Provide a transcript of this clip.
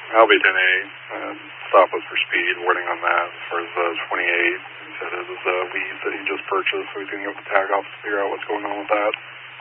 Albie didn't stop us for speed, warning on that. As far as the 28, he said it was a weed that he just purchased, so he's going to get the tag off to figure out what's going on with that.